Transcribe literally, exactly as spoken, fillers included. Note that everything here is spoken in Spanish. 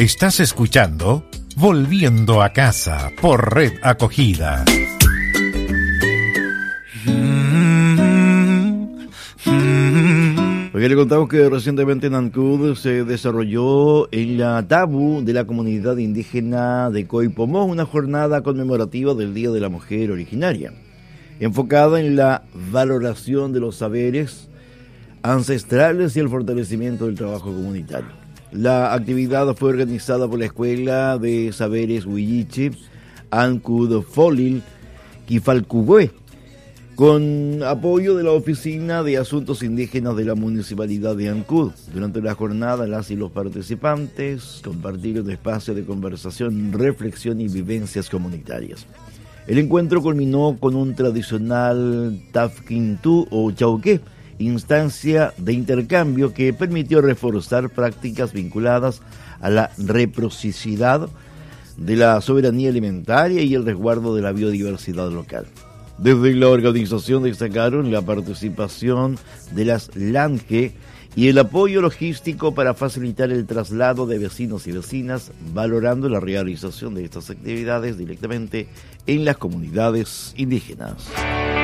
Estás escuchando Volviendo a Casa por Red Acogida. Porque le contamos que recientemente en Ancud se desarrolló en la Tabu de la comunidad indígena de Coipomó una jornada conmemorativa del Día de la Mujer Originaria, enfocada en la valoración de los saberes ancestrales y el fortalecimiento del trabajo comunitario. La actividad fue organizada por la Escuela de Saberes Huilliche, Ancud Folil, Quifalcugüe, con apoyo de la Oficina de Asuntos Indígenas de la Municipalidad de Ancud. Durante la jornada, las y los participantes compartieron un espacio de conversación, reflexión y vivencias comunitarias. El encuentro culminó con un tradicional tafquintú o chauqué, instancia de intercambio que permitió reforzar prácticas vinculadas a la reciprocidad de la soberanía alimentaria y el resguardo de la biodiversidad local. Desde la organización destacaron la participación de las LANGE y el apoyo logístico para facilitar el traslado de vecinos y vecinas, valorando la realización de estas actividades directamente en las comunidades indígenas.